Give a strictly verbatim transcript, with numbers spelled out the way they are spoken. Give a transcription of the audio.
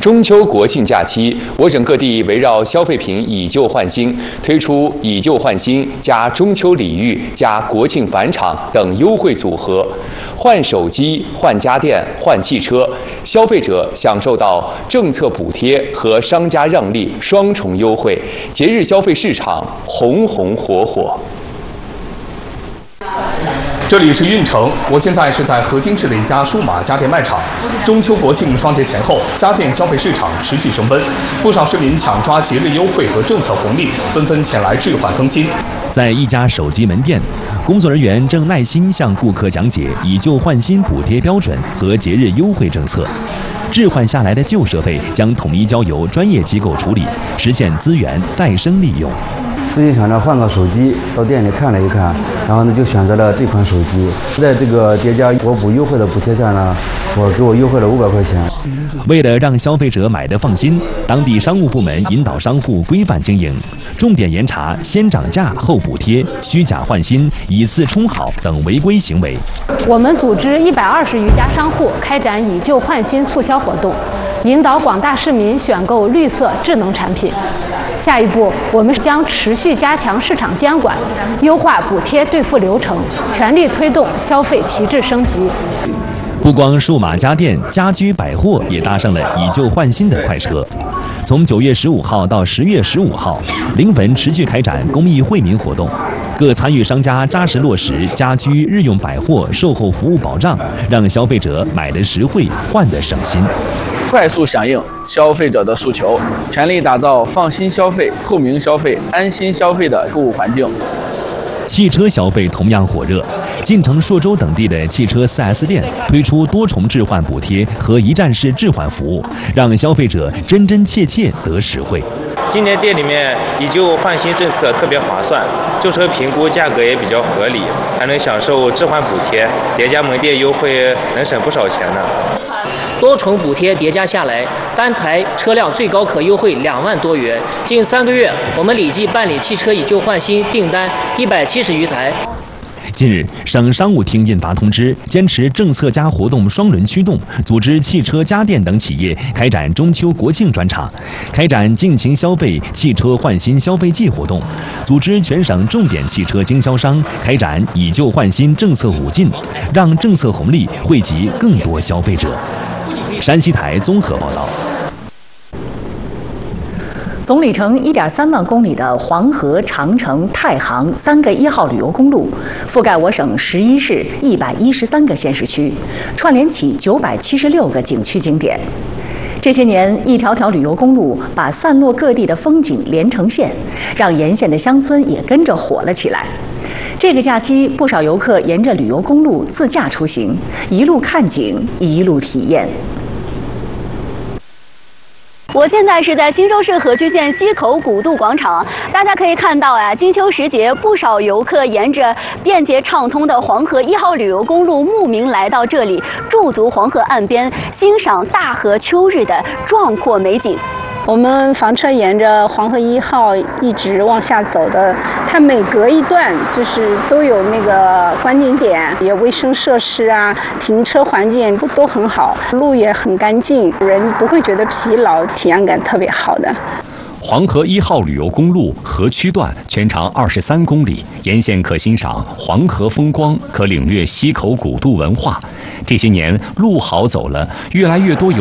中秋国庆假期，我省各地围绕消费品以旧换新，推出以旧换新加中秋礼遇加国庆返场等优惠组合，换手机、换家电、换汽车，消费者享受到政策补贴和商家让利双重优惠，节日消费市场红红火火。 这里是运城，我现在是在河津市的一家数码家电卖场。中秋国庆双节前后，家电消费市场持续升温，不少市民抢抓节日优惠和政策红利，纷纷前来置换更新。 在一家手机门店，工作人员正耐心向顾客讲解以旧换新补贴标准和节日优惠政策。置换下来的旧设备将统一交由专业机构处理，实现资源再生利用。 最近想着换个手机，到店里看了一看，然后呢就选择了这款手机。在这个叠加国补优惠的补贴下呢，我给我优惠了五百块钱。 为了让消费者买得放心，当地商务部门引导商户规范经营，重点严查先涨价后补贴、虚假换新、以次充好等违规行为。 我们组织一百二十余家商户开展以旧换新促销活动，引导广大市民选购绿色智能产品。下一步，我们将持续加强市场监管，优化补贴兑付流程，全力推动消费提质升级。 不光数码家电、家居百货也搭上了以旧换新的快车。从九月十五号到十月十五号，临汾持续开展公益惠民活动，各参与商家扎实落实家居日用百货售后服务保障，让消费者买得实惠，换得省心。 快速响应消费者的诉求，全力打造放心消费、透明消费、安心消费的购物环境。 汽车消费同样火热，晋城、朔州等地的汽车 四 S 店推出多重置换补贴和一站式置换服务，让消费者真真切切得实惠。 今年店里面以旧换新政策特别划算，旧车评估价格也比较合理，还能享受置换补贴，叠加门店优惠能省不少钱呢。 多重补贴叠加下来，单台车辆最高可优惠两万多元。近三个月，我们累计办理汽车以旧换新订单一百七十余台。 近日，省商务厅印发通知，坚持政策加活动双轮驱动，组织汽车、家电等企业开展中秋国庆专场，开展尽情消费汽车换新消费季活动，组织全省重点汽车经销商开展以旧换新政策五进，让政策红利惠及更多消费者。山西台综合报道。 总里程一点三万公里的黄河、长城、太行三个一号旅游公路，覆盖我省十一市一百一十三个县市区，串联起九百七十六个景区景点。这些年，一条条旅游公路把散落各地的风景连成线，让沿线的乡村也跟着火了起来。这个假期，不少游客沿着旅游公路自驾出行，一路看景，一路体验。 我现在是在新州市河曲县西口古渡广场，大家可以看到呀，金秋时节，不少游客沿着便捷畅通的黄河一号旅游公路慕名来到这里，驻足黄河岸边，欣赏大河秋日的壮阔美景。 我们房车沿着黄河一号一直往下走的，它每隔一段就是都有那个观景点，也卫生设施啊，停车环境都很好，路也很干净，人不会觉得疲劳，体验感特别好的。 黄河一号旅游公路河曲段全长二十三公里，沿线可欣赏黄河风光，可领略西口古渡文化。这些年路好走了，越来越多游